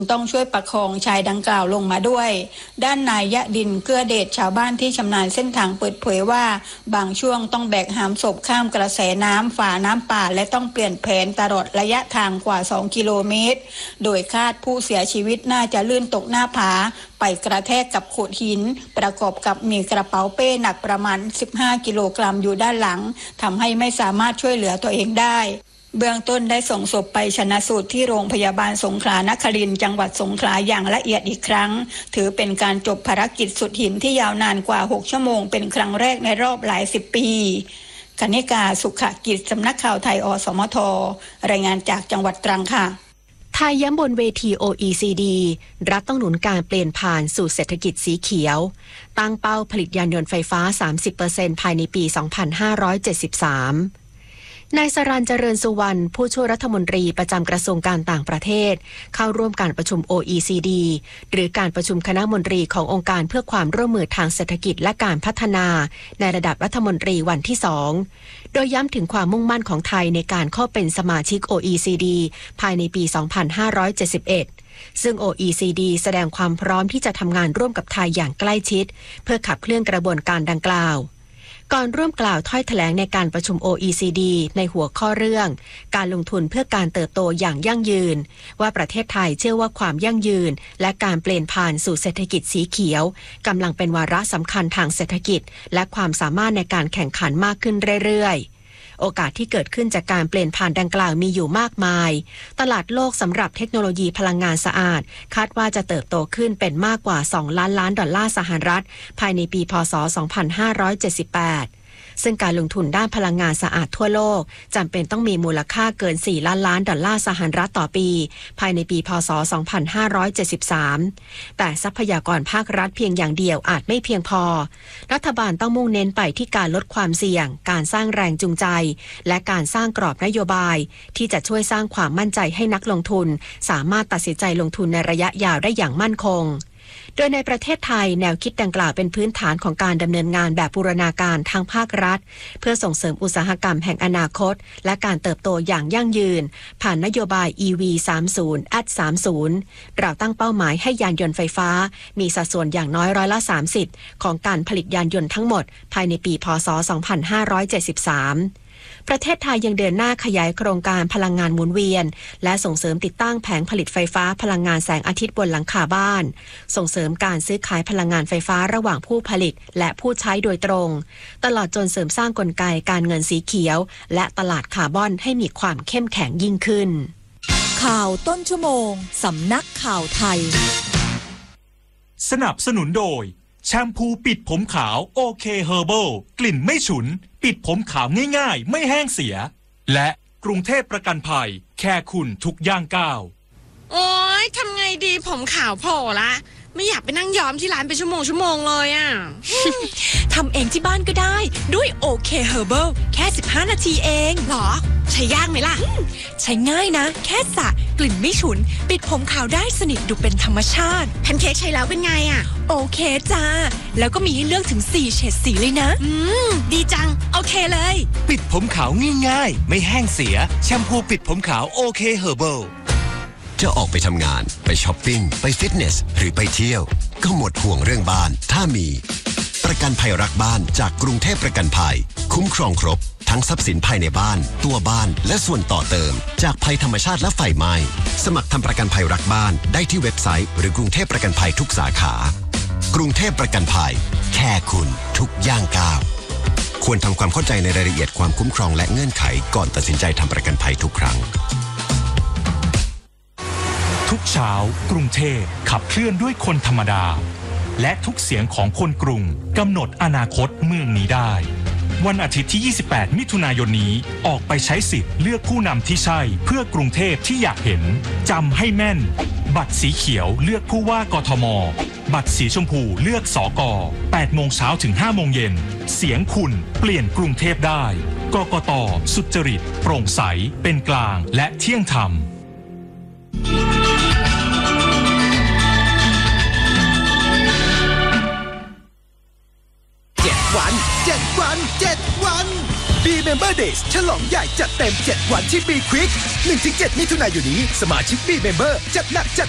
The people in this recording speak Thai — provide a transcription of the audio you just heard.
ต้องช่วยประคองชายดังกล่าวลงมาด้วยด้านนายยะดินเกื้อเดชชาวบ้านที่ชำนาญเส้นทางเปิดเผยว่าบางช่วงต้องแบกหามศพข้ามกระแสน้ำฝ่าน้ำป่าและต้องเปลี่ยนแผนตลอดระยะทางกว่า2กิโลเมตรโดยคาดผู้เสียชีวิตน่าจะลื่นตกหน้าผาไปกระแทกกับโขดหินประกอบกับมีกระเป๋าเป้หนักประมาณ15กิโลกรัมอยู่ด้านหลังทำให้ไม่สามารถช่วยเหลือตัวเองได้เบื้องต้นได้ส่งศพไปชันสูตรที่โรงพยาบาลสงขลานครินทร์จังหวัดสงขลาอย่างละเอียดอีกครั้งถือเป็นการจบภารกิจสุดหินที่ยาวนานกว่า6ชั่วโมงเป็นครั้งแรกในรอบหลาย10ปีกนิกาสุขกิจสำนักข่าวไทยอสมทรายงานจากจังหวัดตรังค่ะไทยย้ำบนเวที OECD รัฐต้องหนุนการเปลี่ยนผ่านสู่เศรษฐกิจสีเขียวตั้งเป้าผลิตยานยนต์ไฟฟ้า 30% ภายในปี 2573นายสรัญ เจริญสุวรรณผู้ช่วยรัฐมนตรีประจำกระทรวงการต่างประเทศเข้าร่วมการประชุม OECD หรือการประชุมคณะมนตรีขององค์การเพื่อความร่วมมือทางเศรษฐกิจและการพัฒนาในระดับรัฐมนตรีวันที่2โดยย้ำถึงความมุ่งมั่นของไทยในการเข้าเป็นสมาชิก OECD ภายในปี 2571ซึ่ง OECD แสดงความพร้อมที่จะทำงานร่วมกับไทยอย่างใกล้ชิดเพื่อขับเคลื่อนกระบวนการดังกล่าวก่อนร่วมกล่าวถ้อยแถลงในการประชุม OECD ในหัวข้อเรื่องการลงทุนเพื่อการเติบโตอย่างยั่งยืนว่าประเทศไทยเชื่อว่าความยั่งยืนและการเปลี่ยนผ่านสู่เศรษฐกิจสีเขียวกำลังเป็นวาระสำคัญทางเศรษฐกิจและความสามารถในการแข่งขันมากขึ้นเรื่อยๆโอกาสที่เกิดขึ้นจากการเปลี่ยนผ่านดังกล่าวมีอยู่มากมายตลาดโลกสำหรับเทคโนโลยีพลังงานสะอาดคาดว่าจะเติบโตขึ้นเป็นมากกว่า$2 ล้านสหรัฐภายในปีพ.ศ. 2578ซึ่งการลงทุนด้านพลังงานสะอาดทั่วโลกจำเป็นต้องมีมูลค่าเกิน$4 ล้านสหรัฐต่อปีภายในปีพ.ศ. 2573แต่ทรัพยากรภาครัฐเพียงอย่างเดียวอาจไม่เพียงพอรัฐบาลต้องมุ่งเน้นไปที่การลดความเสี่ยงการสร้างแรงจูงใจและการสร้างกรอบนโยบายที่จะช่วยสร้างความมั่นใจให้นักลงทุนสามารถตัดสินใจลงทุนในระยะยาวได้อย่างมั่นคงโดยในประเทศไทยแนวคิดดังกล่าวเป็นพื้นฐานของการดำเนินงานแบบบูรณาการทางภาครัฐเพื่อส่งเสริมอุตสาหกรรมแห่งอนาคตและการเติบโตอย่างยั่งยืนผ่านนโยบาย EV 30 at 30เราตั้งเป้าหมายให้ยานยนต์ไฟฟ้ามีสัดส่วนอย่างน้อย30%ของการผลิตยานยนต์ทั้งหมดภายในปีพ.ศ. 2573ประเทศไทยยังเดินหน้าขยายโครงการพลังงานหมุนเวียนและส่งเสริมติดตั้งแผงผลิตไฟฟ้าพลังงานแสงอาทิตย์บนหลังคาบ้านส่งเสริมการซื้อขายพลังงานไฟฟ้าระหว่างผู้ผลิตและผู้ใช้โดยตรงตลอดจนเสริมสร้างกลไกการเงินสีเขียวและตลาดคาร์บอนให้มีความเข้มแข็งยิ่งขึ้นข่าวต้นชั่วโมงสำนักข่าวไทยสนับสนุนโดยแชมพูปิดผมขาวโอเคเฮอร์เบิลกลิ่นไม่ฉุนปิดผมขาวง่ายๆไม่แห้งเสียและกรุงเทพประกันภัยแค่คุณทุกย่างก้าวโอ๊ยทำไงดีผมขาวโผล่ละไม่อยากไปนั่งย้อมที่ร้านเป็นชั่วโมงเลยอ่ะทำเองที่บ้านก็ได้ด้วยโอเคเฮอร์เบิลแค่15นาทีเองหรอใช้ยากไหมล่ะใช้ง่ายนะแค่สระกลิ่นไม่ฉุนปิดผมขาวได้สนิทดูเป็นธรรมชาติแพนเค้กใช้แล้วเป็นไงอ่ะโอเคจ้าแล้วก็มีให้เลือกถึง4เฉดสีเลยนะดีจังโอเคเลยปิดผมขาวง่ายๆไม่แห้งเสียแชมพูปิดผมขาวโอเคเฮอร์เบิลจะออกไปทำงานไปช้อปปิ้งไปฟิตเนสหรือไปเที่ยวก็หมดห่วงเรื่องบ้านถ้ามีประกันภัยรักบ้านจากกรุงเทพประกันภัยคุ้มครองครบทั้งทรัพย์สินภายในบ้านตัวบ้านและส่วนต่อเติมจากภัยธรรมชาติและไฟไหม้สมัครทำประกันภัยรักบ้านได้ที่เว็บไซต์หรือกรุงเทพประกันภัยทุกสาขากรุงเทพประกันภัยแค่คุณทุกย่างก้าวควรทำความเข้าใจในรายละเอียดความคุ้มครองและเงื่อนไขก่อนตัดสินใจทำประกันภัยทุกครั้งทุกเช้ากรุงเทพขับเคลื่อนด้วยคนธรรมดาและทุกเสียงของคนกรุงกำหนดอนาคตเมืองนี้ได้วันอาทิตย์ที่28มิถุนายนนี้ออกไปใช้สิทธิ์เลือกผู้นำที่ใช่เพื่อกรุงเทพที่อยากเห็นจำให้แม่นบัตรสีเขียวเลือกผู้ว่ากทมบัตรสีชมพูเลือกสก8 โมงเช้าถึง5 โมงเย็นเสียงคุณเปลี่ยนกรุงเทพได้กกต.สุจริตโปร่งใสเป็นกลางและเที่ยงธรรม 7 วัน B-Member Days ฉลองใหญ่จัดเต็ม7วันที่ B Quick 1-7 มิถุนายนนี้สมาชิก B-Member จัดหนักจัด